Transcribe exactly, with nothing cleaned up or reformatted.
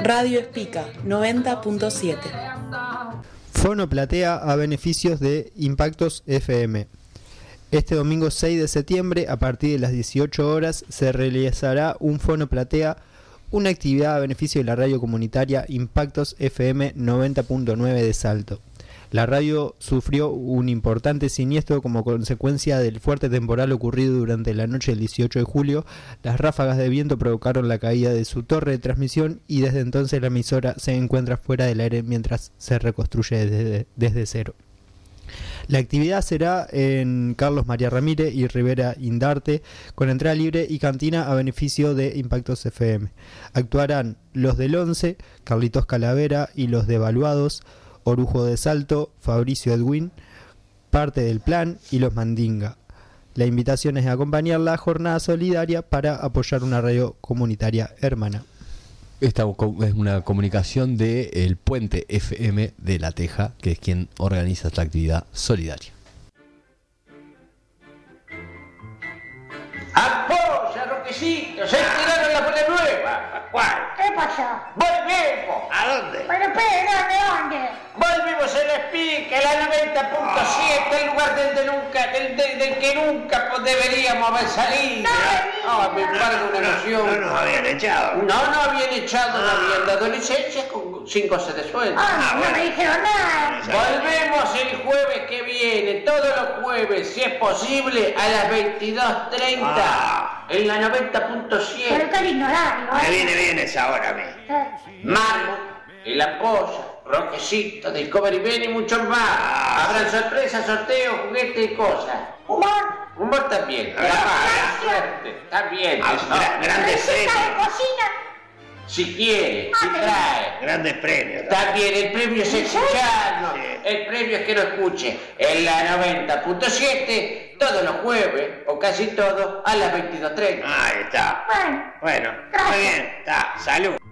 Radio Espica noventa punto siete. Fono Platea a beneficios de Impactos F M. Este domingo seis de septiembre, a partir de las dieciocho horas, se realizará un Fono Platea, una actividad a beneficio de la radio comunitaria Impactos F M noventa punto nueve de Salto. La radio sufrió un importante siniestro como consecuencia del fuerte temporal ocurrido durante la noche del dieciocho de julio. Las ráfagas de viento provocaron la caída de su torre de transmisión y desde entonces la emisora se encuentra fuera del aire mientras se reconstruye desde, desde cero. La actividad será en Carlos María Ramírez y Rivera Indarte, con entrada libre y cantina a beneficio de Impactos F M. Actuarán los del once, Carlitos Calavera y los devaluados, Orujo de Salto, Fabricio Edwin, Parte del Plan y los Mandinga. La invitación es a acompañar la jornada solidaria para apoyar una radio comunitaria hermana. Esta es una comunicación de El Puente F M de La Teja, que es quien organiza esta actividad solidaria. ¡Apoya, Roquecito! ¡Se tiraron la bola nueva! ¿Cuál? ¿Qué pasó? ¡Volvemos! ¿A dónde? Pero espera, ¿de dónde? Volvimos a la Espica, la noventa punto siete, el lugar del, de nunca, del, del, del que nunca deberíamos haber salido. No, me embarga una emoción. No nos habían echado. No, no habían echado, no habían dado licencia con cinco se de sueldo. Ah, no me dijeron nada. Volvemos el jueves que viene, todos los jueves, si es posible, a las veintidós treinta, Ah. en la noventa punto siete. Pero qué lindo horario, Me ¿eh? viene bien esa hora a mí. Marmot, El Ampolla, Roquecito, Discovery Ben y muchos más. Habrán sorpresas, sorteos, juguetes y cosas. Humor. Humor también. Ah, La suerte, está bien. Ah, eso. gra- grandes Receta de premios. cocina. Si quiere, si Ah, trae. Grandes premios. También el premio es escucharnos. Sí. El premio es que lo escuche en la noventa punto siete todos los jueves, o casi todos, a las veintidós treinta. Ahí está. Bueno, Bueno, Gracias. muy bien. Está. Salud.